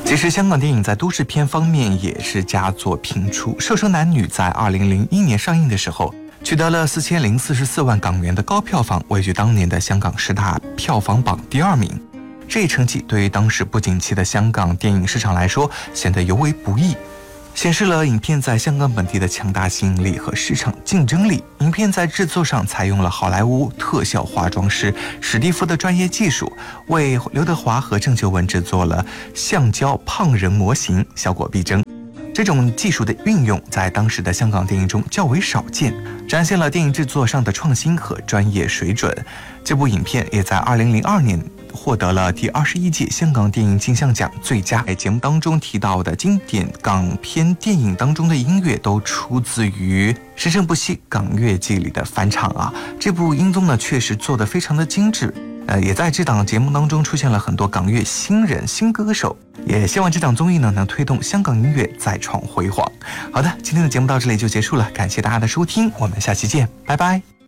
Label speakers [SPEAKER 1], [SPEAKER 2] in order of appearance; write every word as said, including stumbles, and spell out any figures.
[SPEAKER 1] 其实香港电影在都市片方面也是佳作频出，《瘦身男女》在二零零一年上映的时候，取得了四千零四十四万港元的高票房，位居当年的香港十大票房榜第二名。这一成绩对于当时不景气的香港电影市场来说，显得尤为不易，显示了影片在香港本地的强大吸引力和市场竞争力。影片在制作上采用了好莱坞特效化妆师史蒂夫的专业技术，为刘德华和郑秀文制作了橡胶胖人模型，效果逼真。这种技术的运用在当时的香港电影中较为少见，展现了电影制作上的创新和专业水准。这部影片也在二零零二年获得了第二十一届香港电影金像奖最佳。在节目当中提到的经典港片电影当中的音乐都出自于《生生不息港乐季》里的翻唱啊，这部音综呢确实做得非常的精致。呃，也在这档节目当中出现了很多港乐新人、新歌手，也希望这档综艺呢能推动香港音乐再创辉煌。好的，今天的节目到这里就结束了，感谢大家的收听，我们下期见，拜拜。